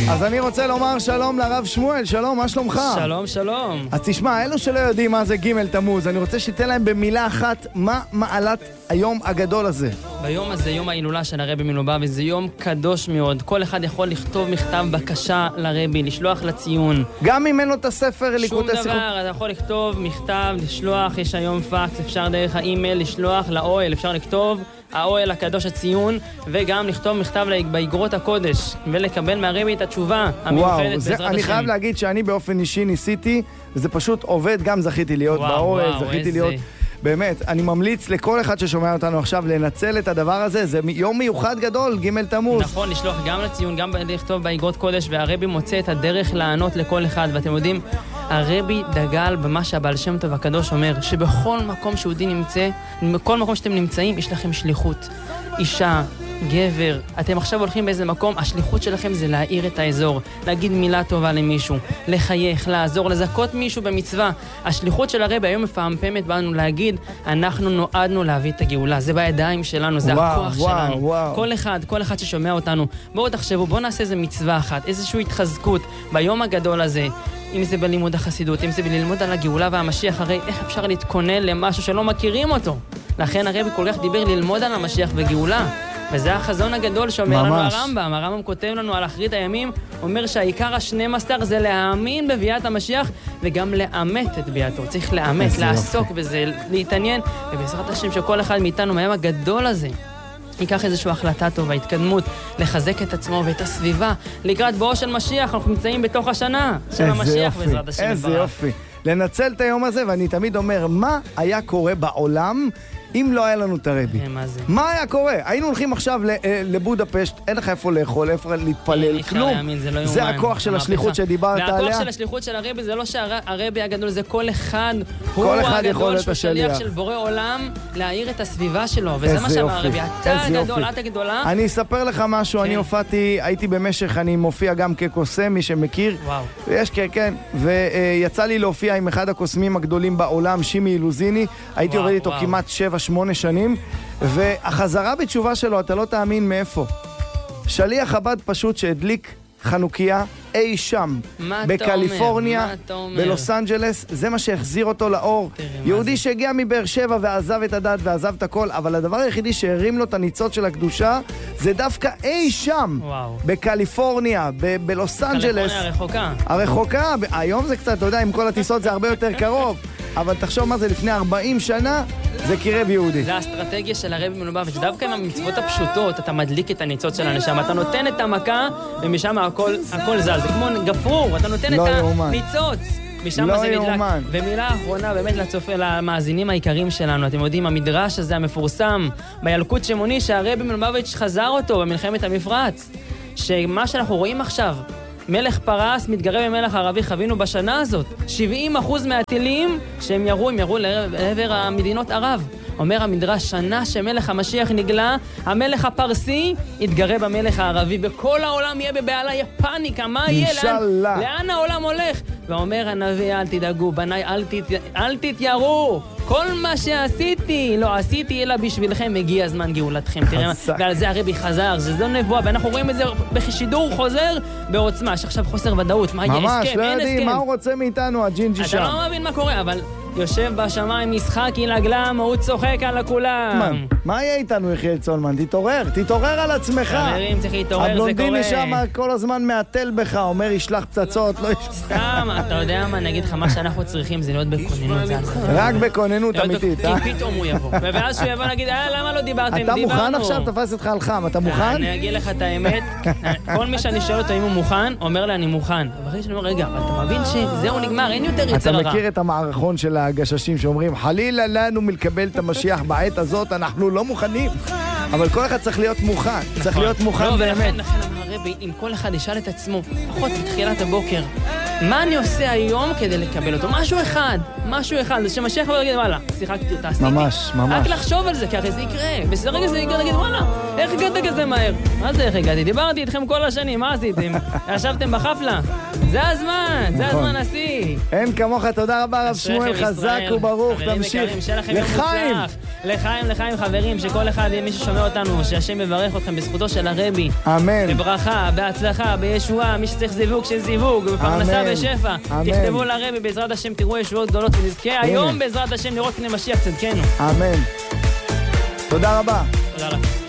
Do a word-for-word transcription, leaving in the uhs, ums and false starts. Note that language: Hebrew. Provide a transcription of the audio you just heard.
אז אני רוצה לומר שלום לרב שמואל, שלום, מה שלומך? שלום, שלום. אז תשמע, אלו שלא יודעים מה זה ג' תמוז, אני רוצה שתיתן להם במילה אחת מה מעלת היום הגדול הזה. ביום הזה, יום ההילולה של הרבי מלובביץ', זה יום קדוש מאוד. כל אחד יכול לכתוב מכתב בקשה לרבי, לשלוח לציון. גם אם אין לו את הספר ליקוטי שיחות. שיחות? שום דבר, אתה יכול לכתוב מכתב, לשלוח, יש היום פקס, אפשר דרך האימייל לשלוח לאוהל, אפשר לכתוב האוהל הקדוש הציון, וגם לכתוב מכתב באגרות הקודש, ולקבל מהרבי את התשובה המיוחדת בעזרת השם. אני חייב להגיד שאני באופן אישי ניסיתי, וזה פשוט עובד, גם זכיתי להיות וואו, באוהל, וואו, זכיתי איזה... להיות... באמת, אני ממליץ לכל אחד ששומע אותנו עכשיו לנצל את הדבר הזה, זה יום מיוחד גדול, ג' תמוז. נכון, לשלוח גם לציון, גם לכתוב באגרות קודש, והרבי מוצא את הדרך לענות לכל אחד, ואתם יודעים, הרבי דגל במה שהבעל שם טוב הקדוש אומר, שבכל מקום שיהודי נמצא, בכל מקום שאתם נמצאים, יש לכם שליחות. אישה, גבר, אתם עכשיו הולכים באיזה מקום, השליחות שלכם זה להאיר את האזור, להגיד מילה טובה למישהו, לחייך, לעזור, לזכות מישהו במצווה. השליחות של הרבי היום מפעמפמת בנו להגיד, אנחנו נועדנו להביא את הגאולה, זה בידיים שלנו, זה וואו, הכוח וואו, שלנו. וואו. כל אחד, כל אחד ששומע אותנו, בואו תחשבו, בואו נעשה איזה מצווה אחת, איזושהי התחזקות ביום הגדול הזה. אם זה בלימוד החסידות, אם זה בללמוד על הגאולה והמשיח, הרי איך אפשר להתכונן למשהו שלא מכירים אותו? לכן הרבי כל כך דיבר ללמוד על המשיח וגאולה. וזה החזון הגדול שאומר לנו הרמב"ם. הרמב"ם כותב לנו על אחרית הימים, אומר שהעיקר השנים עשר זה להאמין בביאת המשיח וגם לאמת את ביאתו. צריך לאמת, לעסוק בזה, להתעניין, ובעזרת השם שכל אחד מאיתנו מהיום הגדול הזה ייקח איזושהי החלטה טובה, התקדמות, לחזק את עצמו ואת הסביבה. לקראת בואו של משיח, אנחנו נמצאים בתוך השנה של המשיח בעזרת השם. איזה יופי. לנצל את היום הזה, ואני תמיד אומר, מה היה קורה בעולם אם לא היה לנו את הרבי? מה זה? מה היה קורה? היינו הולכים עכשיו לבודפשט, אין לך איפה לאכול, איפה להתפלל, כלום. זה הכוח של השליחות שדיברת עליה. והכוח של השליחות של הרבי זה לא שהרבי הגדול, זה כל אחד. הוא הגדול שהוא שליח של בורא עולם להאיר את הסביבה שלו, וזה מה שאמר הרבי. אתה הגדול, את הגדולה. אני אספר לך משהו, אני הופעתי, הייתי במשך, אני מופיע גם כקוסם, מי שמכיר. וואו. יש כן, ויצא לי להופיע עם אחד הקוסמים הגדולים בעולם, שימי אילוזיני. הייתי עובד איתו כמעט שבע שמונה שנים, והחזרה בתשובה שלו, אתה לא תאמין מאיפה. שליח חב"ד פשוט שהדליק חנוכיה אי שם, בקליפורניה, בלוס אנג'לס, זה מה שהחזיר אותו לאור. יהודי שהגיע מבאר שבע ועזב את הדת ועזב את הכל, אבל הדבר היחידי שהרים לו את הניצוץ של הקדושה, זה דווקא אי שם, בקליפורניה, בלוס אנג'לס. קליפורניה הרחוקה. הרחוקה, היום זה קצת, אתה יודע, עם כל הטיסות זה הרבה יותר קרוב. אבל תחשוב מה זה, לפני ארבעים שנה, זה קירב יהודי. זה האסטרטגיה של הרבי מלובביץ', דווקא עם המצוות הפשוטות, אתה מדליק את הניצוץ של הנשמה, אתה נותן את המכה, ומשם הכל, הכל זז. זה כמו גפרור, אתה נותן לא את יאומן. הניצוץ. משם לא זה נדלק. יאומן. ומילה אחרונה, באמת לצופה, למאזינים העיקריים שלנו, אתם יודעים, המדרש הזה המפורסם, בילקוט שמוני, שהרבי מלובביץ' חזר אותו במלחמת המפרץ, שמה שאנחנו רואים עכשיו, מלך פרס מתגרה במלך ערבי, חווינו בשנה הזאת שבעים אחוז מהטילים שהם ירו, הם ירו לעבר המדינות ערב. אומר המדרש, שנה שמלך המשיח נגלה, המלך הפרסי יתגרה במלך הערבי, וכל העולם יהיה בבעלה, יהיה פאניקה, מה יהיה? לאן, לאן העולם הולך? ואומר הנביא, אל תדאגו, בניי, אל, תת, אל תתיירו, כל מה שעשיתי, לא עשיתי אלא בשבילכם, הגיע הזמן גאולתכם. תראה, ועל זה הרבי חזר, שזו נבואה, ואנחנו רואים את זה בשידור חוזר בעוצמה, שעכשיו חוסר ודאות, מה יהיה? ממש, הסכם, לא אין יודעים, הסכם. מה הוא רוצה מאיתנו, הג'ינג'י שם? אתה לא מבין מה קורה, אבל יושב בשמיים משחק ילגלם, הוא צוחק על הכולם. מה יהיה איתנו, יחיאל צולמן? תתעורר, תתעורר על עצמך. חברים, צריך להתעורר, זה קורה. הבלונדיני שם כל הזמן מעטל בך, אומר ישלח פצצות, לא ישלח. סתם, אתה יודע מה, נגיד לך, מה שאנחנו צריכים זה להיות בכוננות. רק בכוננות אמיתית, אה? כי פתאום הוא יבוא. ואז שהוא יבוא נגיד, אה, למה לא דיברתם? אתה מוכן עכשיו? תפס אותך על חם, אתה מוכן? אני אגיד לך את האמת, כל מי שאני שואל אותו אם הוא מוכן, אומר לי, אני מוכן. אבל אני אומר, רגע, אבל אתה מבין שזהו נגמר, אין יותר יצר הרע. אתה מכיר את המערכון של הגששים שאומרים, חלילה לנו מלקבל את המשיח בעת הזאת, אנחנו לא מוכנים. אבל כל אחד צריך להיות מוכן, צריך להיות מוכן באמת. לכן אמר הרבי, אם כל אחד ישאל את עצמו, פחות מתחילת הבוקר, מה אני עושה היום כדי לקבל אותו? משהו אחד, משהו אחד, זה שמשיח לא יגיד, וואלה, שיחקתי אותה, עשיתי. ממש, ממש. רק לחשוב על זה, כי הרי זה יקרה, בסדר רגע זה יקרה, נגיד, וואלה. איך הגעת כזה מהר? מה זה איך הגעתי? דיברתי איתכם כל השנים, מה עשיתם? ישבתם בחפלה? זה הזמן, זה הזמן השיא. אין כמוך, תודה רבה רב שמואל, חזק וברוך, תמשיך. לחיים, לחיים, לחיים חברים, שכל אחד, מי ששומע אותנו, שהשם יברך אתכם בזכותו של הרבי. אמן. בברכה, בהצלחה, בישועה, מי שצריך זיווג של זיווג, בפרנסה בשפע. תכתבו לרבי, בעזרת השם תראו ישועות גדולות ונזכה היום בעזרת השם לראות פני משיח צדקנו. אמן. תודה רבה. תודה רבה.